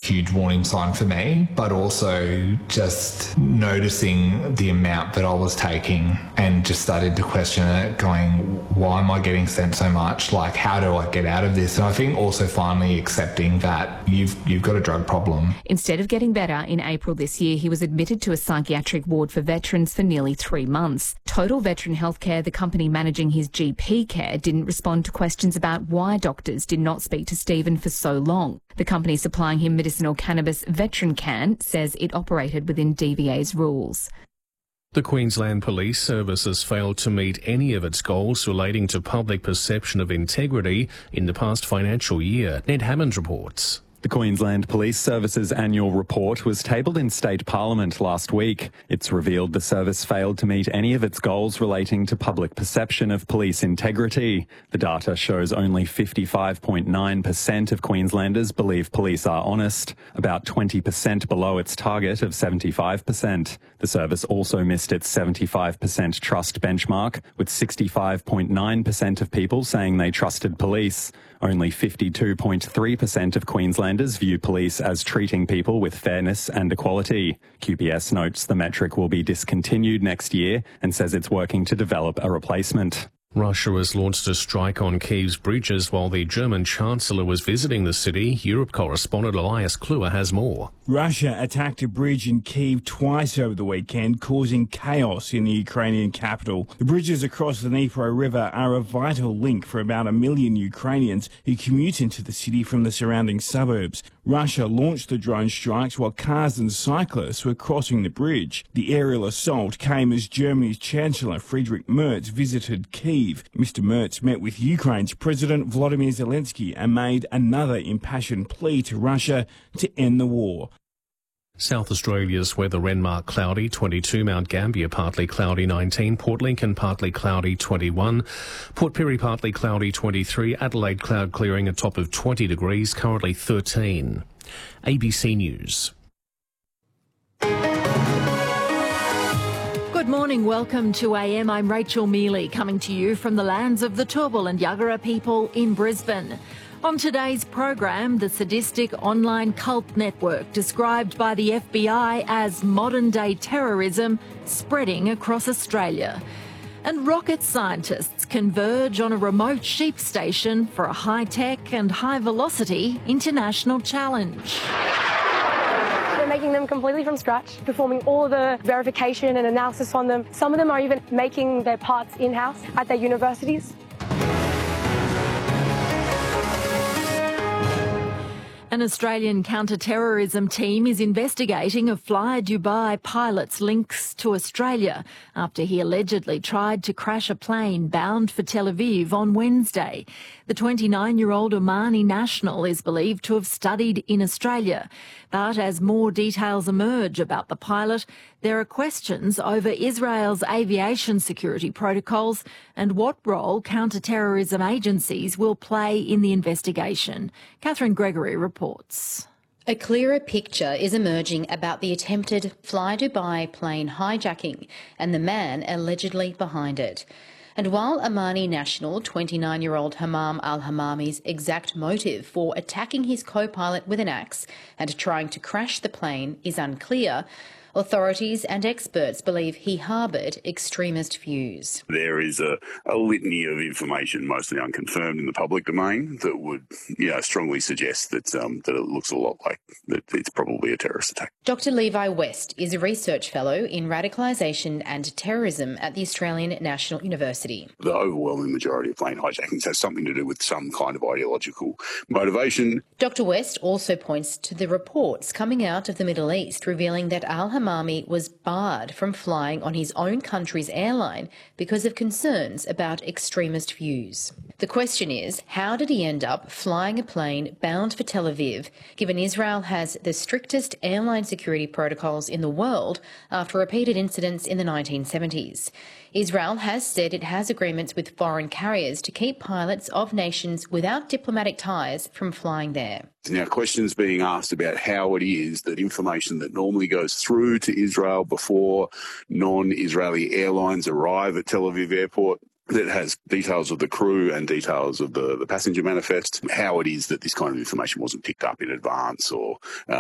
huge warning sign for me, but also just noticing the amount that I was taking and just started to question it, going, why am I getting sent so much? Like, how do I get out of this? And I think also finally accepting that you've got a drug problem. Instead of getting better, in April this year, he was admitted to a psychiatric ward for veterans for nearly 3 months. Total Veteran Healthcare, the company managing his GP care, didn't respond to questions about why doctors did not speak to Stephen for so long. The company supplying him medicinal cannabis, Veteran Can, says it operated within DVA's rules. The Queensland Police Service has failed to meet any of its goals relating to public perception of integrity in the past financial year. Ned Hammond reports. The Queensland Police Service's annual report was tabled in State Parliament last week. It's revealed the service failed to meet any of its goals relating to public perception of police integrity. The data shows only 55.9% of Queenslanders believe police are honest, about 20% below its target of 75%. The service also missed its 75% trust benchmark, with 65.9% of people saying they trusted police. Only 52.3% of Queenslanders view police as treating people with fairness and equality. QPS notes the metric will be discontinued next year and says it's working to develop a replacement. Russia has launched a strike on Kyiv's bridges while the German Chancellor was visiting the city. Europe correspondent Elias Kluwer has more. Russia attacked a bridge in Kyiv twice over the weekend, causing chaos in the Ukrainian capital. The bridges across the Dnipro River are a vital link for about 1 million Ukrainians who commute into the city from the surrounding suburbs. Russia launched the drone strikes while cars and cyclists were crossing the bridge. The aerial assault came as Germany's Chancellor Friedrich Merz visited Kyiv. Mr. Merz met with Ukraine's President Volodymyr Zelensky and made another impassioned plea to Russia to end the war. South Australia's weather: Renmark cloudy 22, Mount Gambier partly cloudy 19, Port Lincoln partly cloudy 21, Port Pirie partly cloudy 23, Adelaide cloud clearing a top of 20 degrees, currently 13. ABC News. Good morning, welcome to AM. I'm Rachel Mealy, coming to you from the lands of the Turrbal and Yagara people in Brisbane. On today's program, the sadistic online cult network described by the FBI as modern-day terrorism spreading across Australia. And rocket scientists converge on a remote sheep station for a high-tech and high-velocity international challenge. They're making them completely from scratch, performing all the verification and analysis on them. Some of them are even making their parts in-house at their universities. An Australian counter-terrorism team is investigating a Fly Dubai pilot's links to Australia after he allegedly tried to crash a plane bound for Tel Aviv on Wednesday. The 29-year-old Omani national is believed to have studied in Australia. But as more details emerge about the pilot, there are questions over Israel's aviation security protocols and what role counter-terrorism agencies will play in the investigation. Catherine Gregory reports. A clearer picture is emerging about the attempted Fly Dubai plane hijacking and the man allegedly behind it. And while Omani national 29-year-old Hammam al-Hammami's exact motive for attacking his co-pilot with an axe and trying to crash the plane is unclear, authorities and experts believe he harboured extremist views. There is a litany of information, mostly unconfirmed in the public domain, that would strongly suggest that it looks a lot like that it's probably a terrorist attack. Dr Levi West is a research fellow in radicalisation and terrorism at the Australian National University. The overwhelming majority of plane hijackings has something to do with some kind of ideological motivation. Dr West also points to the reports coming out of the Middle East revealing that al-Hammami was barred from flying on his own country's airline because of concerns about extremist views. The question is, how did he end up flying a plane bound for Tel Aviv, given Israel has the strictest airline security protocols in the world after repeated incidents in the 1970s? Israel has said it has agreements with foreign carriers to keep pilots of nations without diplomatic ties from flying there. Now, questions being asked about how it is that information that normally goes through to Israel before non-Israeli airlines arrive at Tel Aviv airport, that has details of the crew and details of the passenger manifest, how it is that this kind of information wasn't picked up in advance or